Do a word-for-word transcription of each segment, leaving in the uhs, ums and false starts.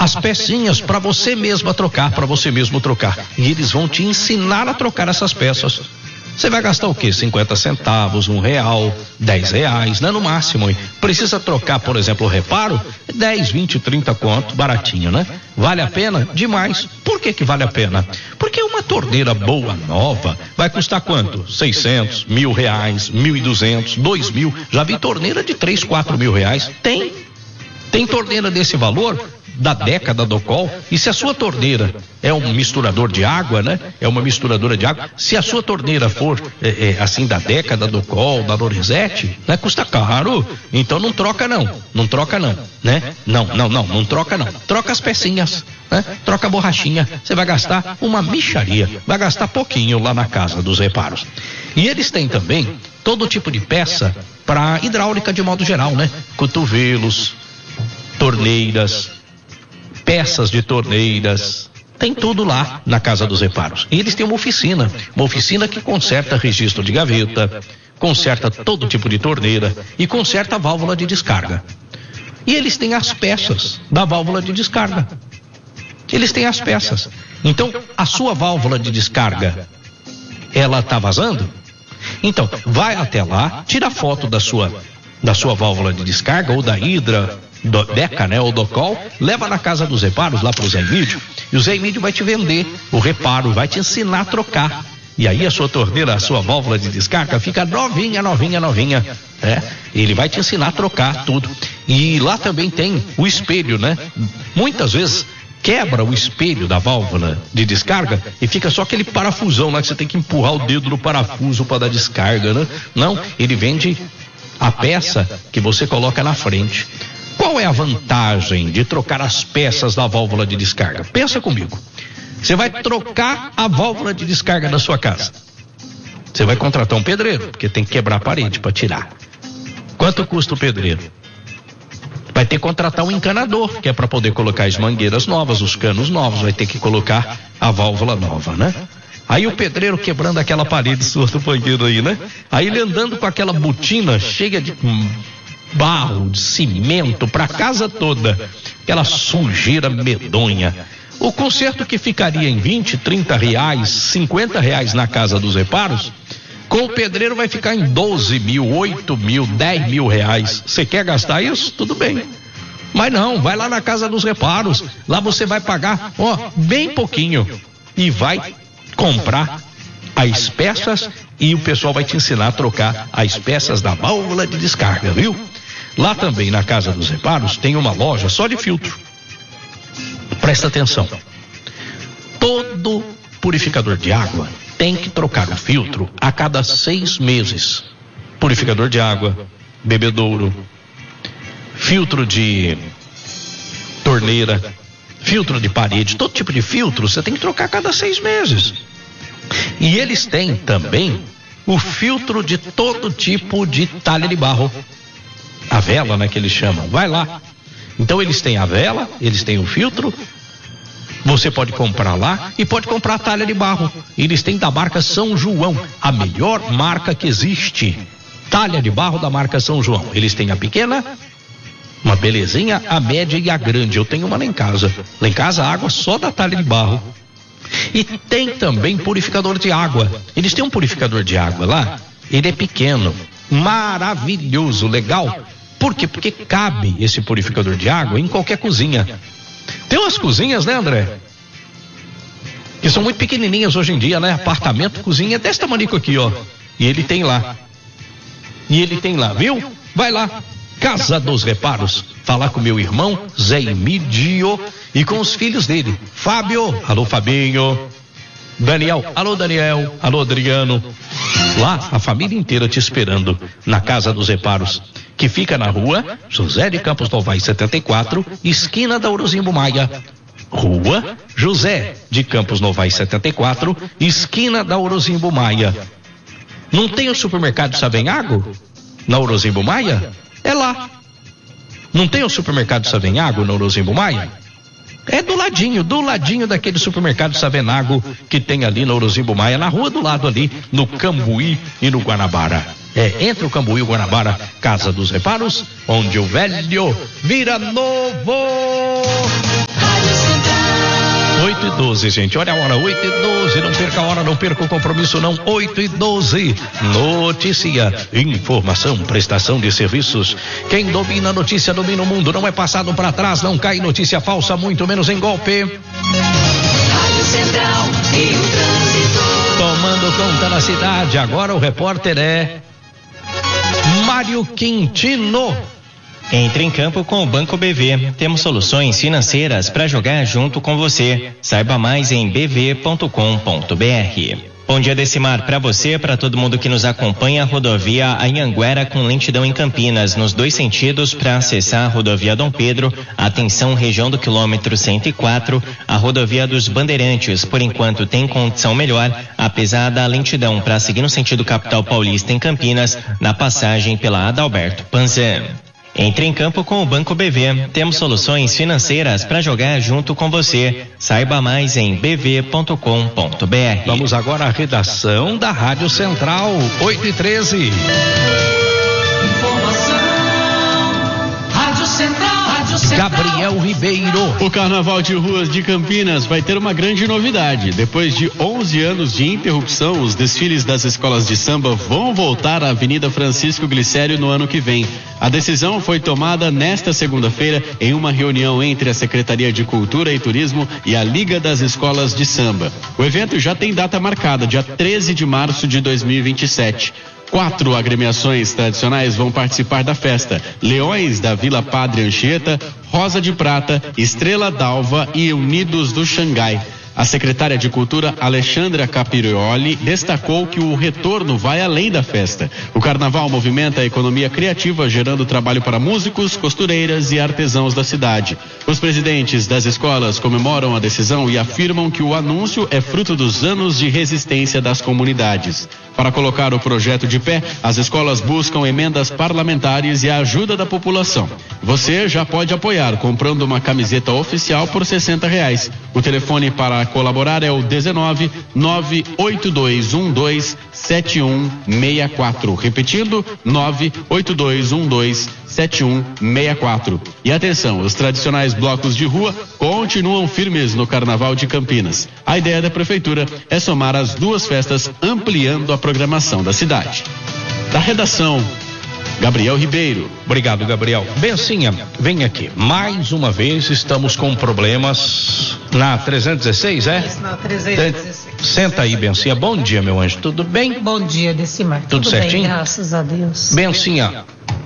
as pecinhas para você mesma trocar, para você mesmo trocar. E eles vão te ensinar a trocar essas peças. Você vai gastar o quê? cinquenta centavos, um real, dez reais, né? No máximo, hein? Precisa trocar, por exemplo, o reparo? dez, vinte, trinta conto, baratinho, né? Vale a pena? Demais. Por que que vale a pena? Porque uma torneira boa, nova, vai custar quanto? seiscentos, mil reais, mil e duzentos, dois mil. Já vi torneira de três, quatro mil reais. Tem. Tem torneira desse valor da Deca, da Docol, e se a sua torneira é um misturador de água, né? É uma misturadora de água. Se a sua torneira for é, é, assim da Deca, da Docol, da Lorenzetti, né? Custa caro. Então não troca não, não troca não, né? Não, não, não, não troca não. Troca as pecinhas, né? Troca a borrachinha. Você vai gastar uma mixaria, vai gastar pouquinho lá na Casa dos Reparos. E eles têm também todo tipo de peça para hidráulica de modo geral, né? Cotovelos, torneiras, peças de torneiras, tem tudo lá na Casa dos Reparos. E eles têm uma oficina, uma oficina que conserta registro de gaveta, conserta todo tipo de torneira e conserta a válvula de descarga. E eles têm as peças da válvula de descarga. Eles têm as peças. Então, a sua válvula de descarga, ela tá vazando? Então, vai até lá, tira foto da sua, da sua válvula de descarga ou da hidra, do Deca, né, ou Docol, leva na Casa dos Reparos, lá pro Zé Emílio, e o Zé Emílio vai te vender o reparo, vai te ensinar a trocar. E aí a sua torneira, a sua válvula de descarga fica novinha, novinha, novinha, né? Ele vai te ensinar a trocar tudo. E lá também tem o espelho, né? Muitas vezes quebra o espelho da válvula de descarga e fica só aquele parafusão lá que você tem que empurrar o dedo no parafuso para dar descarga, né? Não, ele vende a peça que você coloca na frente. Qual é a vantagem de trocar as peças da válvula de descarga? Pensa comigo. Você vai trocar a válvula de descarga da sua casa. Você vai contratar um pedreiro, porque tem que quebrar a parede para tirar. Quanto custa o pedreiro? Vai ter que contratar um encanador, que é para poder colocar as mangueiras novas, os canos novos, vai ter que colocar a válvula nova, né? Aí o pedreiro quebrando aquela parede sua do banheiro aí, né? Aí ele andando com aquela botina cheia de barro, de cimento pra casa toda, aquela sujeira medonha. O conserto que ficaria em vinte, trinta reais, cinquenta reais na Casa dos Reparos, com o pedreiro vai ficar em doze mil, oito mil, dez mil reais. Você quer gastar isso? Tudo bem. Mas não, vai lá na Casa dos Reparos, lá você vai pagar, ó, bem pouquinho e vai comprar as peças e o pessoal vai te ensinar a trocar as peças da válvula de descarga, viu? Lá também na Casa dos Reparos tem uma loja só de filtro. Presta atenção. Todo purificador de água tem que trocar o filtro a cada seis meses. Purificador de água, bebedouro, filtro de torneira, filtro de parede, todo tipo de filtro você tem que trocar a cada seis meses. E eles têm também o filtro de todo tipo de talha de barro. A vela, né, que eles chamam. Vai lá. Então eles têm a vela, eles têm o filtro. Você pode comprar lá e pode comprar a talha de barro. Eles têm da marca São João, a melhor marca que existe. Talha de barro da marca São João. Eles têm a pequena, uma belezinha, a média e a grande. Eu tenho uma lá em casa. Lá em casa a água só da talha de barro. E tem também purificador de água. Eles têm um purificador de água lá. Ele é pequeno, maravilhoso, legal. Por quê? Porque cabe esse purificador de água em qualquer cozinha. Tem umas cozinhas, né, André? Que são muito pequenininhas hoje em dia, né? Apartamento, cozinha é desse tamanho aqui, ó. E ele tem lá. E ele tem lá, viu? Vai lá. Casa dos Reparos. Falar com meu irmão Zé Emílio e com os filhos dele. Fábio, alô Fabinho. Daniel, alô Daniel, alô Adriano. Lá a família inteira te esperando na Casa dos Reparos, que fica na rua José de Campos Novaes setenta e quatro, esquina da Orozimbo Maia. Rua José de Campos Novaes setenta e quatro, esquina da Orozimbo Maia. Não tem o supermercado Savenhago na Orozimbo Maia? É lá. Não tem o supermercado Savenhago na Orozimbo Maia? É do ladinho, do ladinho daquele supermercado Savenago que tem ali na Orozimbo Maia, na rua do lado ali, no Cambuí e no Guanabara. É, entre o Cambuí e o Guanabara, Casa dos Reparos, onde o velho vira novo. doze, gente. Olha a hora, oito e doze. Não perca a hora, não perca o compromisso, não. oito e doze. Notícia, informação, prestação de serviços. Quem domina a notícia domina o mundo. Não é passado para trás, não cai notícia falsa, muito menos em golpe. Rádio Central e o trânsito. Tomando conta da cidade. Agora o repórter é Mário Quintino. Entre em campo com o Banco B V. Temos soluções financeiras para jogar junto com você. Saiba mais em b v ponto com ponto b r. Bom dia, Decimar, para você, para todo mundo que nos acompanha. A rodovia Anhanguera com lentidão em Campinas, nos dois sentidos para acessar a rodovia Dom Pedro. Atenção, região do quilômetro cento e quatro. A rodovia dos Bandeirantes, por enquanto, tem condição melhor, apesar da lentidão para seguir no sentido capital paulista em Campinas, na passagem pela Adalberto Panzan. Entre em campo com o Banco B V. Temos soluções financeiras para jogar junto com você. Saiba mais em b v ponto com ponto b r. Vamos agora à redação da Rádio Central, oito e treze. Informação. Rádio Central. Rádio Central. Gabriel Ribeiro. O Carnaval de Ruas de Campinas vai ter uma grande novidade. Depois de onze anos de interrupção, os desfiles das escolas de samba vão voltar à Avenida Francisco Glicério no ano que vem. A decisão foi tomada nesta segunda-feira em uma reunião entre a Secretaria de Cultura e Turismo e a Liga das Escolas de Samba. O evento já tem data marcada, dia treze de março de dois mil e vinte e sete. Quatro agremiações tradicionais vão participar da festa: Leões da Vila Padre Anchieta, Rosa de Prata, Estrela d'Alva e Unidos do Xangai. A secretária de Cultura, Alexandra Capirioli, destacou que o retorno vai além da festa. O carnaval movimenta a economia criativa, gerando trabalho para músicos, costureiras e artesãos da cidade. Os presidentes das escolas comemoram a decisão e afirmam que o anúncio é fruto dos anos de resistência das comunidades. Para colocar o projeto de pé, as escolas buscam emendas parlamentares e a ajuda da população. Você já pode apoiar comprando uma camiseta oficial por sessenta reais. O telefone para colaborar é o dezenove, nove oito dois um dois, sete um seis quatro. Repetindo, nove oito dois um dois, sete um seis quatro. E atenção, os tradicionais blocos de rua continuam firmes no Carnaval de Campinas. A ideia da Prefeitura é somar as duas festas, ampliando a programação da cidade. Da redação, Gabriel Ribeiro. Obrigado, Gabriel. Bencinha, vem aqui. Mais uma vez estamos com problemas na trezentos e dezesseis, é? Isso, na trezentos e dezesseis. Senta aí, Bencinha. Bom dia, meu anjo. Tudo bem? Bom dia, Decimar. Tudo, Tudo certinho? Bem, graças a Deus. Bencinha,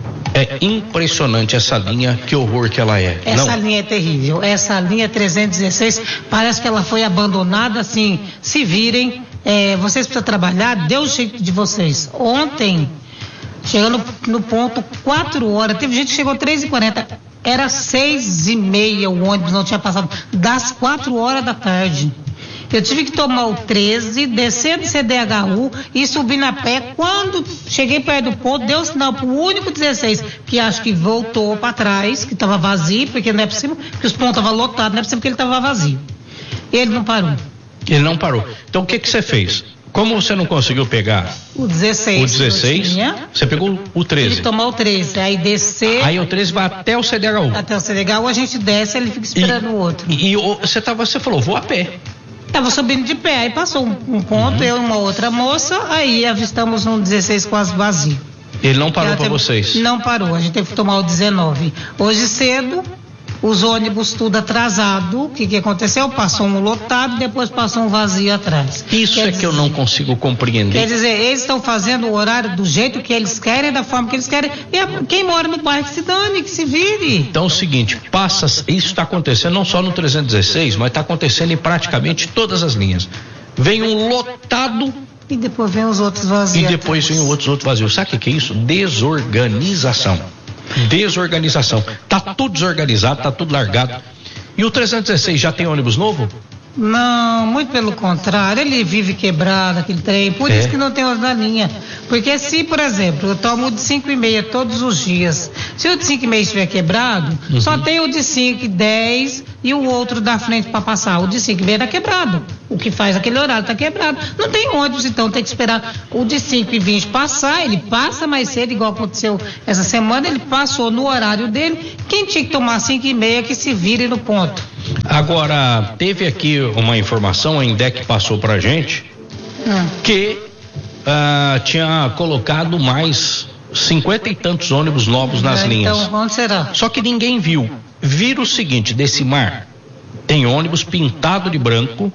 é impressionante essa linha, que horror que ela é. Essa Não? linha é terrível. Essa linha trezentos e dezesseis parece que ela foi abandonada, assim, se virem, é, vocês precisam trabalhar, deu o jeito de vocês. Ontem, chegando no ponto quatro horas, teve gente que chegou três e quarenta, era seis e meia, o ônibus não tinha passado, das quatro horas da tarde. Eu tive que tomar o treze, descer do C D H U e subir na pé. Quando cheguei perto do ponto, deu sinal para o único dezesseis, que acho que voltou para trás, que estava vazio, porque não é possível, porque os pontos estavam lotados, não é possível que ele estava vazio. Ele não parou. Ele não parou. Então o que que você fez? Como você não conseguiu pegar o dezesseis, o dezesseis, você pegou o treze. Ele tomou o treze, aí descer. Aí o treze vai até o C D H U. Até o C D H U, a gente desce, ele fica esperando e, o outro. E, e você, tava, você falou, vou a pé. Tava subindo de pé, aí passou um, um ponto, uhum. eu e uma outra moça, aí avistamos um dezesseis quase vazio. Ele não parou para vocês? Não parou, a gente teve que tomar o dezenove. Hoje cedo, os ônibus tudo atrasado, o que que aconteceu? Passou um lotado, depois passou um vazio atrás. Isso quer é dizer, que eu não consigo compreender. Quer dizer, eles estão fazendo o horário do jeito que eles querem, da forma que eles querem, e quem mora no bairro que se dane, que se vire. Então é o seguinte, passa, isso está acontecendo não só no trezentos e dezesseis, mas está acontecendo em praticamente todas as linhas. Vem um lotado e depois vem os outros vazios. E depois vem outros outros vazios. Sabe o que é isso? Desorganização. Desorganização. Tá tudo desorganizado, tá tudo largado. E o trezentos e dezesseis já tem ônibus novo? Não, muito pelo contrário, ele vive quebrado, aquele trem, por é. isso que não tem ônibus na linha. Porque se, por exemplo, eu tomo o de cinco e meia todos os dias, se o de cinco e meia estiver quebrado, uhum. só tem o de cinco e dez e o outro da frente para passar. O de cinco e meia está quebrado. O que faz aquele horário está quebrado. Não tem ônibus, então tem que esperar o de cinco e vinte passar. Ele passa mais cedo, igual aconteceu essa semana, ele passou no horário dele. Quem tinha que tomar cinco e meia que se vire no ponto. Agora, teve aqui uma informação, a Indec passou pra gente, hum. que uh, tinha colocado mais cinquenta e tantos ônibus novos nas é, linhas. Então, onde será? Só que ninguém viu. Vira o seguinte, desse mar, tem ônibus pintado de branco.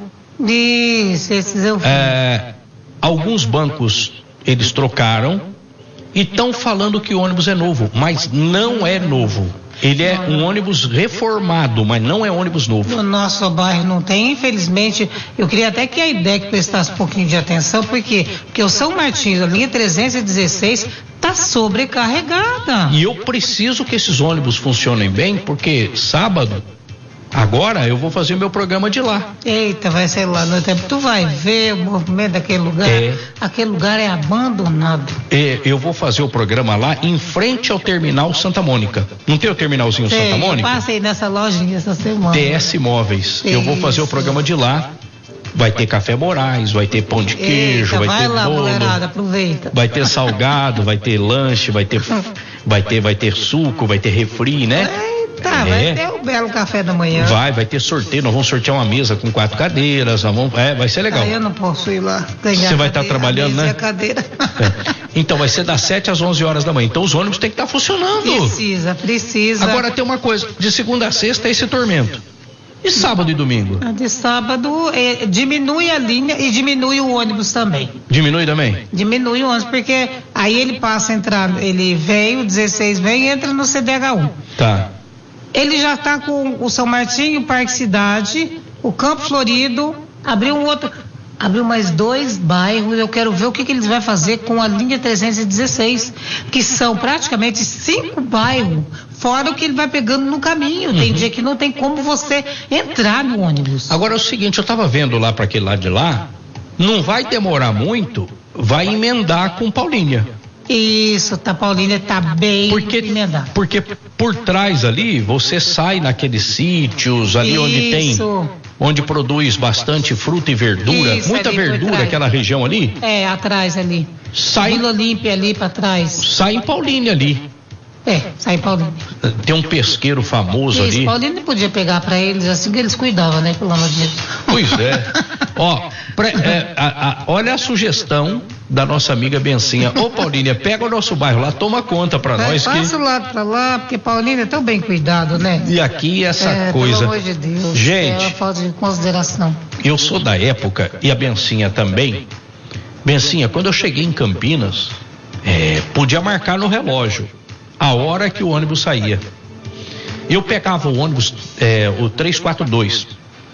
Isso, esses eu vi. É, alguns bancos eles trocaram e estão falando que o ônibus é novo, mas não é novo. Ele é um ônibus reformado, mas não é ônibus novo. No nosso bairro não tem, infelizmente. Eu queria até que a Indec prestasse um pouquinho de atenção, porque, porque o São Martinho, a linha trezentos e dezesseis, está sobrecarregada. E eu preciso que esses ônibus funcionem bem, porque sábado, agora eu vou fazer o meu programa de lá. Eita, vai ser lá no tempo. Tu vai ver o movimento daquele lugar. É. Aquele lugar é abandonado. É, eu vou fazer o programa lá em frente ao terminal Santa Mônica. Não tem o terminalzinho Sei, Santa Mônica? Eu passei nessa lojinha essa semana. T S Móveis. Eu vou fazer o programa de lá. Vai ter café Moraes, vai ter pão de queijo, Eita, vai, vai ter lá, bolo, mulherada, aproveita. vai ter salgado, vai ter lanche, vai ter, vai ter, vai ter suco, vai ter refri, né? Eita, é. vai ter um belo café da manhã. Vai, vai ter sorteio, nós vamos sortear uma mesa com quatro cadeiras, nós vamos, é, vai ser legal. Ah, eu não posso ir lá ganhar. Você vai estar tá trabalhando, né? A cadeira. É. Então vai ser das sete às onze horas da manhã. Então os ônibus têm que estar tá funcionando. Precisa, precisa. Agora tem uma coisa, de segunda a sexta é esse tormento. E sábado e domingo? De sábado é, diminui a linha e diminui o ônibus também. Diminui também? Diminui o ônibus, porque aí ele passa a entrar, ele vem, o dezesseis vem e entra no C D H um. Tá. Ele já está com o São Martinho, o Parque Cidade, o Campo Florido, abriu um outro, abriu mais dois bairros. Eu quero ver o que, que eles vão fazer com a linha trezentos e dezesseis, que são praticamente cinco bairros, fora o que ele vai pegando no caminho. Tem uhum. dia que não tem como você entrar no ônibus. Agora é o seguinte, eu estava vendo lá para aquele lado de lá, não vai demorar muito, vai emendar com Paulínia. Isso, tá, Paulínia tá bem porque, emendado. Porque por trás ali, você sai naqueles sítios ali Isso. onde tem, onde produz bastante fruta e verdura, Isso, muita verdura, aquela região ali. É, atrás ali. Sai, Vila Olímpia ali para trás. Sai em Paulínia ali. É, sai em Paulínia. Tem um pesqueiro famoso Isso, ali. Paulínia podia pegar para eles, assim que eles cuidavam, né, pelo amor de Deus. Pois é. Ó, pre, é, a, a, olha a sugestão da nossa amiga Bencinha. Ô, Paulínia, pega o nosso bairro lá, toma conta pra é, nós. Passa o que... lado pra lá, porque Paulínia é tão bem cuidado, né? E aqui essa é, coisa. Pelo amor de Deus. Gente. É uma falta de consideração. Eu sou da época, e a Bencinha também. Bencinha, quando eu cheguei em Campinas, é, podia marcar no relógio a hora que o ônibus saía. Eu pegava o ônibus, é, o trezentos e quarenta e dois.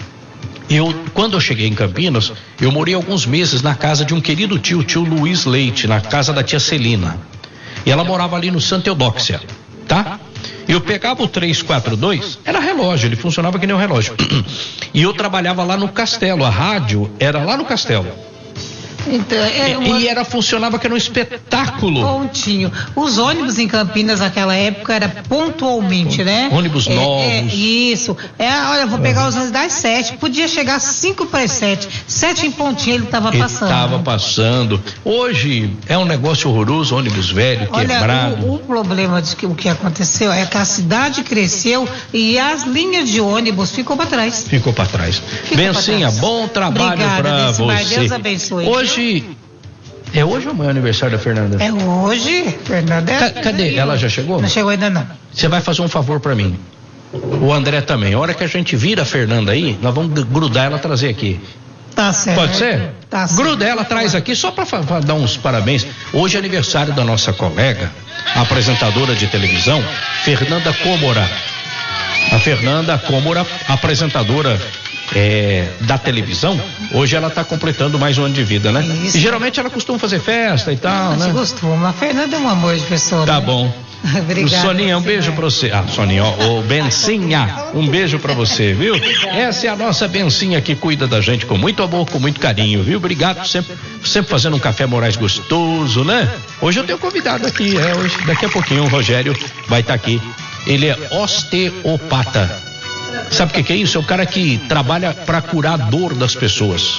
Eu, quando eu cheguei em Campinas, eu morei alguns meses na casa de um querido tio, tio Luiz Leite, na casa da tia Celina. E ela morava ali no Santa Eudóxia, tá? Eu pegava o trezentos e quarenta e dois, era relógio, ele funcionava que nem um relógio. E eu trabalhava lá no Castelo, a rádio era lá no Castelo. Então, é uma... E era, funcionava que era um espetáculo. Pontinho. Os ônibus em Campinas naquela época era pontualmente, né? Ônibus é, novos. É, isso. É, olha, eu vou pegar os ônibus das sete. Podia chegar cinco para as sete. Sete em pontinho ele estava passando. Estava passando. Hoje é um negócio horroroso, ônibus velho, olha, quebrado. O, o problema de que o que aconteceu é que a cidade cresceu e as linhas de ônibus ficou para trás. Ficou para trás. Bencinha, bom trabalho para você. Deus abençoe. Hoje Hoje, é hoje ou amanhã o aniversário da Fernanda? É hoje, Fernanda. É C- cadê? Ela já chegou? Não chegou ainda não. Você vai fazer um favor pra mim. O André também. A hora que a gente vira a Fernanda aí, nós vamos grudar ela, trazer aqui. Tá certo. Pode ser? Tá certo. Gruda ela, traz aqui só pra, pra dar uns parabéns. Hoje é aniversário da nossa colega, apresentadora de televisão, Fernanda Cômora. A Fernanda Cômora, apresentadora É, da televisão, hoje ela está completando mais um ano de vida, né? Isso. E geralmente ela costuma fazer festa e tal, Não, né? Se costuma. A Fernanda é um amor de pessoa. Tá né? bom. Obrigada. Soninha, um beijo pra você. Ah, Soninha, ó, ô Bencinha, um beijo pra você, viu? Essa é a nossa Bencinha que cuida da gente com muito amor, com muito carinho, viu? Obrigado, sempre, sempre fazendo um café Moraes gostoso, né? Hoje eu tenho convidado aqui, é, hoje, daqui a pouquinho o Rogério vai estar tá aqui. Ele é osteopata. Sabe o que, que é isso? É o cara que trabalha para curar a dor das pessoas.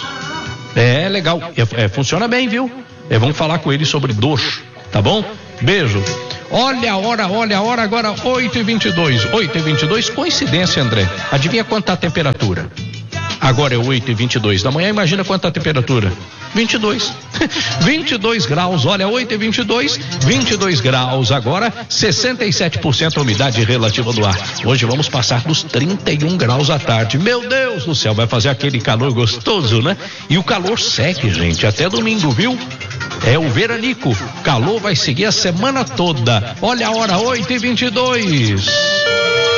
É legal, é, é, funciona bem, viu? É, vamos falar com ele sobre dor, tá bom? Beijo. Olha a hora, olha a hora, agora oito e vinte e dois. oito e vinte e dois, coincidência, André. Adivinha quanto tá a temperatura? Agora é oito e vinte e dois da manhã, imagina quanta temperatura? vinte e dois. vinte e dois graus, olha, oito e vinte e dois, vinte e dois graus agora, sessenta e sete por cento a umidade relativa do ar. Hoje vamos passar dos trinta e um graus à tarde. Meu Deus do céu, vai fazer aquele calor gostoso, né? E o calor segue, gente, até domingo, viu? É o veranico. Calor vai seguir a semana toda. Olha a hora, oito e vinte e dois.